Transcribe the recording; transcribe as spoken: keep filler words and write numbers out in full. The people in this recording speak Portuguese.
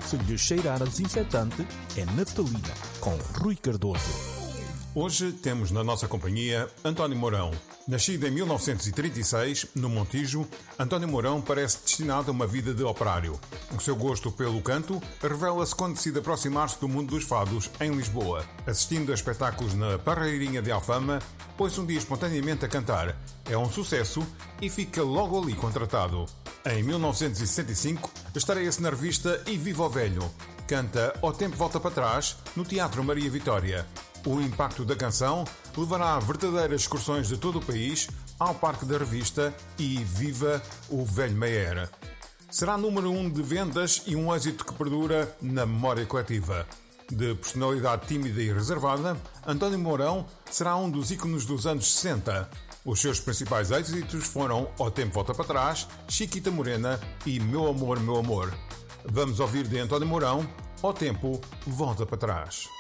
Se lhe cheirar a desinfetante, é naftalina, com Rui Cardoso. Hoje temos na nossa companhia António Mourão. Nascido em mil novecentos e trinta e seis, no Montijo, António Mourão parece destinado a uma vida de operário. O seu gosto pelo canto revela-se quando decide aproximar-se do mundo dos fados em Lisboa. Assistindo a espetáculos na Parreirinha de Alfama, pôs-se um dia espontaneamente a cantar. É um sucesso e fica logo ali contratado. Em mil novecentos e sessenta e cinco, estreia-se na revista E Viva o Velho. Canta O Tempo Volta para Trás, no Teatro Maria Vitória. O impacto da canção levará a verdadeiras excursões de todo o país ao Parque da Revista e Viva o Velho Meia. Será número um de vendas e um êxito que perdura na memória coletiva. De personalidade tímida e reservada, António Mourão será um dos ícones dos anos sessenta. Os seus principais êxitos foram O Tempo Volta para Trás, Chiquita Morena e Meu Amor, Meu Amor. Vamos ouvir de António Mourão O Tempo Volta para Trás.